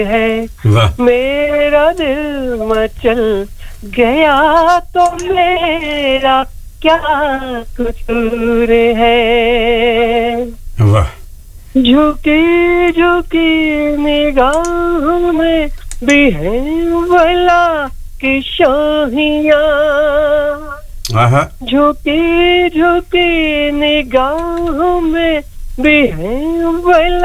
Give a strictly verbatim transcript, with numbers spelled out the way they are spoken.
है मेरा दिल मचल गया तो मेरा क्या कसूर है वाह झुकी झुकी निगाहों में भी है भला की शाहियां आहा झुकी झुकी निगाहों में भी है भला